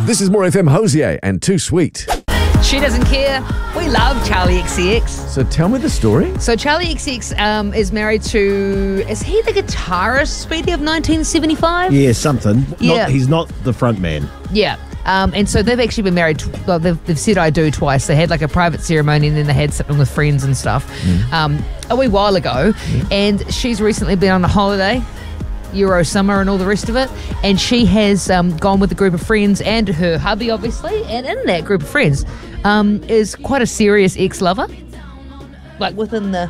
This is More FM, Hosier and Too Sweet. She doesn't care. We love Charlie XCX. So tell me the story. So Charlie XCX is married to, is he the guitarist, Speedy, of 1975? Yeah, something. Yeah. He's not the front man. Yeah. And so they've actually been married, well, they've said I do twice. They had like a private ceremony and then they had something with friends and stuff a wee while ago. And she's recently been on a holiday, Euro summer and all the rest of it. And she has gone with a group of friends and her hubby, obviously. And in that group of friends is quite a serious ex-lover. Like within the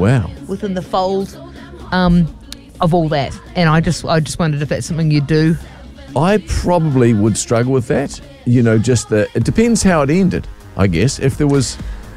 fold of all that. And I just wondered if that's something you do. I probably would struggle with that. You know, it depends how it ended, I guess. If there was,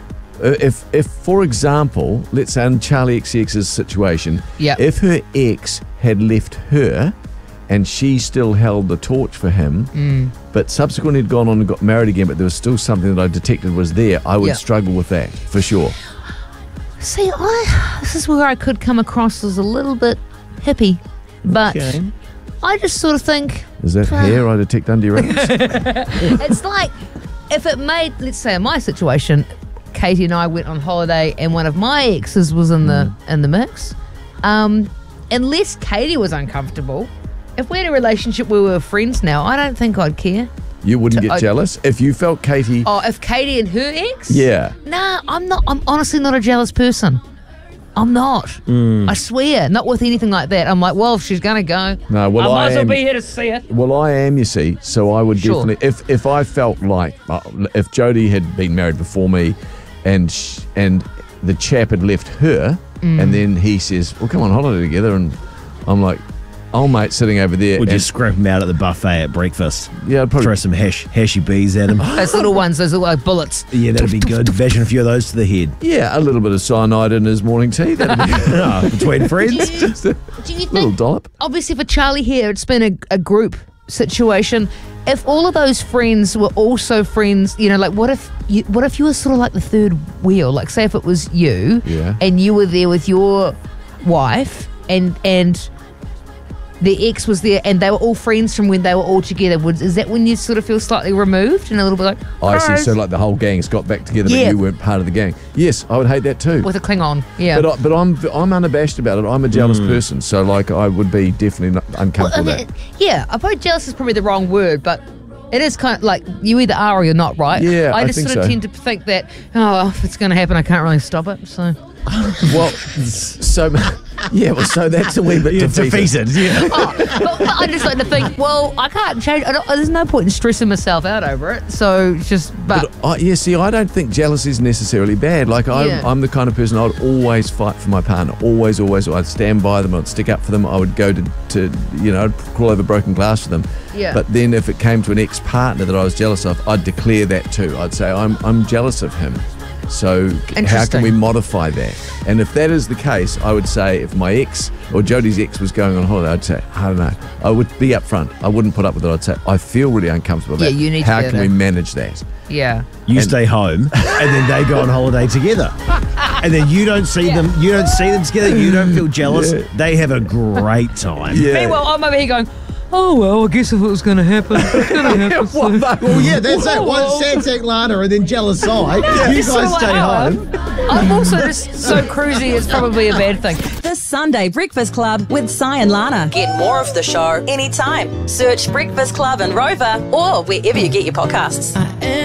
if for example, let's say in Charlie XCX's situation, if her ex had left her and she still held the torch for him, but subsequently had gone on and got married again, but there was still something that I detected was there, I would struggle with that, for sure. See, this is where I could come across as a little bit hippie, but I just sort of think... Is that hair I detect under your arms? It's like, if it made, let's say in my situation, Katie and I went on holiday and one of my exes was in the mix, unless Katie was uncomfortable, if we had a relationship where we were friends now, I don't think I'd care. You wouldn't get jealous? If you felt Katie... Oh, if Katie and her ex? Yeah. Nah, I'm not. I'm honestly not a jealous person. I'm not. I swear, not with anything like that. I'm like, well, if she's going to go, no, well, I might as well be here to see it. Well, I am, you see, so I would definitely, if I felt like, if Jodie had been married before me and the chap had left her, and then he says, well, come on holiday together, and I'm like, oh, mate, sitting over there. We'll just scrape him out at the buffet at breakfast. Yeah, I'd probably throw some hashy bees at him. Those little ones, those little like bullets. Yeah, that'd be good. Imagine a few of those to the head. Yeah, a little bit of cyanide in his morning tea. That'd be between friends. Do you think, little dollop. Obviously for Charlie here, it's been a group situation. If all of those friends were also friends, you know, like what if you were sort of like the third wheel? Like say if it was you and you were there with your wife and the ex was there and they were all friends from when they were all together. Is that when you sort of feel slightly removed and a little bit like... I see, so like the whole gang's got back together but you weren't part of the gang. Yes, I would hate that too. With a Klingon, yeah. But I'm unabashed about it. I'm a jealous person, so like I would be definitely not uncomfortable with that. Yeah, I probably jealous is probably the wrong word, but... It is kind of like you either are or you're not, right? Yeah, I just sort of tend to think that, if it's going to happen, I can't really stop it, so... Well, so that's a wee bit defeated. Yeah. But I just like to think, well, I can't change. There's no point in stressing myself out over it. So it's just, but I don't think jealousy is necessarily bad. Like I'm the kind of person I'd always fight for my partner. Always. I'd stand by them. I'd stick up for them. I would go to I'd crawl over broken glass for them. Yeah. But then if it came to an ex-partner that I was jealous of, I'd declare that too. I'd say I'm jealous of him. So how can we modify that? And if that is the case, I would say if my ex or Jodie's ex was going on holiday, I'd say, I don't know. I would be upfront. I wouldn't put up with it. I'd say, I feel really uncomfortable with that. You need how to can we manage that? Yeah. You stay home and then they go on holiday together. And then you don't see them together, you don't feel jealous. Yeah. They have a great time. Yeah. Meanwhile, I'm over here going, oh, well, I guess if it was going to happen, it's going to happen. So. Well, yeah, that's it. One Santac Lana and then jealous side. You guys stay home. I'm also just so cruisy, it's probably a bad thing. The Sunday Breakfast Club with Si and Lana. Get more of the show anytime. Search Breakfast Club and Rover or wherever you get your podcasts.